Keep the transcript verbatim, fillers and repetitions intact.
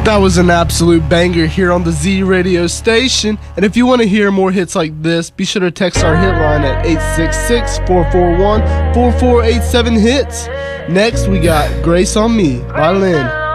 That was an absolute banger here on the Z Radio station. And if you want to hear more hits like this, be sure to text our hit line at eight six six, four four one, four four eight seven hits. Next, we got Grace on Me by Lynn.